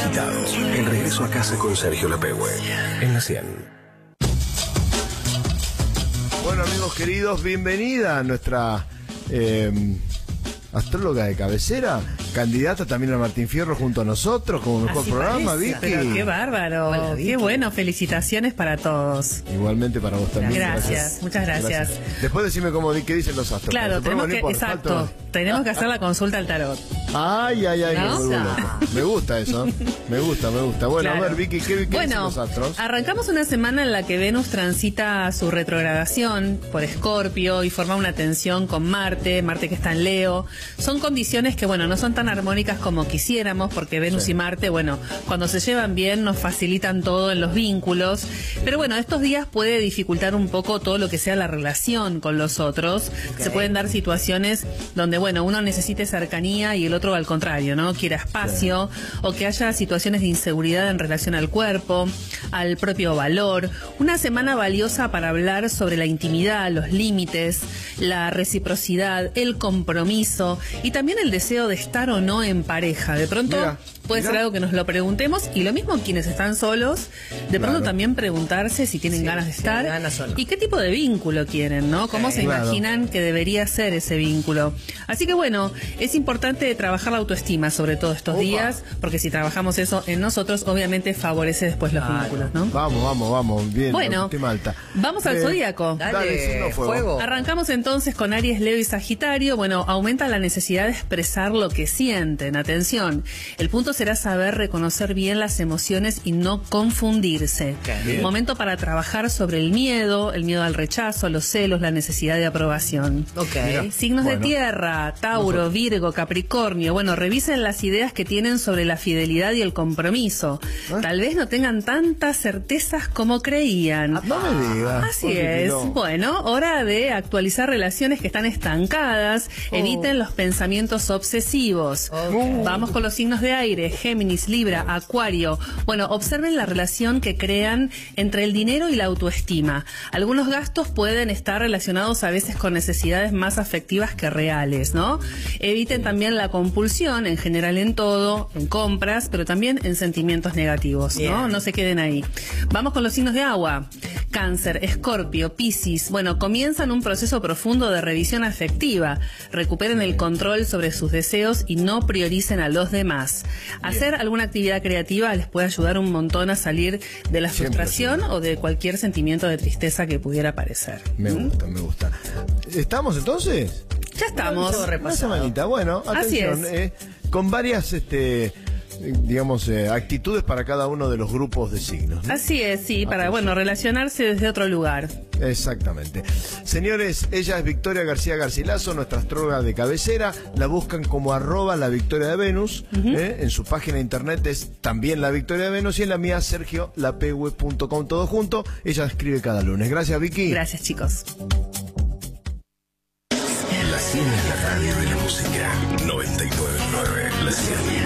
agitado. El regreso a casa con Sergio Lapegüe. En la 100. Bueno, amigos queridos, bienvenida a nuestra astróloga de cabecera, candidata también a Martín Fierro junto a nosotros como mejor Así programa, parece, Vicky. pero qué bárbaro. Hola, Vicky. Qué bueno, felicitaciones para todos. Igualmente para vos también. Gracias, muchas gracias. Después decime qué dicen los astros. Claro, tenemos que hacer la consulta al tarot. Ay, ¿No? me gusta eso. Me gusta. Bueno, Claro. a ver, Vicky, ¿qué dicen los astros? Arrancamos una semana en la que Venus transita su retrogradación por Escorpio y forma una tensión con Marte que está en Leo. Son condiciones que, no son tan armónicas como quisiéramos, porque Venus y Marte, cuando se llevan bien nos facilitan todo en los vínculos. Pero estos días puede dificultar un poco todo lo que sea la relación con los otros. Okay. Se pueden dar situaciones donde, uno necesite cercanía y el otro al contrario, ¿no? Quiera espacio, o que haya situaciones de inseguridad en relación al cuerpo, al propio valor. Una semana valiosa para hablar sobre la intimidad, los límites, la reciprocidad, el compromiso y también el deseo de estar o no en pareja. De pronto puede ser algo que nos lo preguntemos, y lo mismo quienes están solos, de pronto también preguntarse si tienen ganas de estar y qué tipo de vínculo quieren, ¿no? Cómo se imaginan que debería ser ese vínculo. Así que es importante trabajar la autoestima sobre todo estos días, porque si trabajamos eso en nosotros, obviamente favorece después los vínculos, ¿no? Vamos, bien. Autoestima alta. Vamos al zodíaco. Dale, signo fuego. Arrancamos entonces con Aries, Leo y Sagitario. Aumenta la necesidad de expresar lo que sienten. Atención, el punto será saber reconocer bien las emociones y no confundirse. Momento para trabajar sobre el miedo al rechazo, los celos, la necesidad de aprobación. Signos de tierra, Tauro, Virgo, Capricornio. Revisen las ideas que tienen sobre la fidelidad y el compromiso. Tal vez no tengan tantas certezas como creían. No me digas. Así es. Hora de actualizar relaciones que están estancadas. Eviten los pensamientos obsesivos. Vamos con los signos de aire, Géminis, Libra, Acuario. Observen la relación que crean entre el dinero y la autoestima. Algunos gastos pueden estar relacionados a veces con necesidades más afectivas que reales, ¿no? Eviten también la compulsión, en general en todo, en compras, pero también en sentimientos negativos, ¿no? No se queden ahí. Vamos con los signos de agua. Cáncer, Escorpio, Piscis. Comienzan un proceso profundo de revisión afectiva. Recuperen el control sobre sus deseos y no prioricen a los demás. Hacer alguna actividad creativa les puede ayudar un montón a salir de la frustración o de cualquier sentimiento de tristeza que pudiera aparecer. Me gusta. ¿Estamos entonces? Ya estamos. Una semanita. Atención. Así es. Con varias actitudes para cada uno de los grupos de signos, ¿no? Así es, sí, para relacionarse desde otro lugar. Exactamente. Señores, ella es Victoria García Garcilaso, nuestra astróloga de cabecera. La buscan como @la Victoria de Venus. En su página de internet es también la Victoria de Venus, y en la mía sergiolapegüe.com, todo junto. Ella escribe cada lunes. Gracias, Vicky. Gracias, chicos. La 100 es la radio de la música. 99.9. La 100.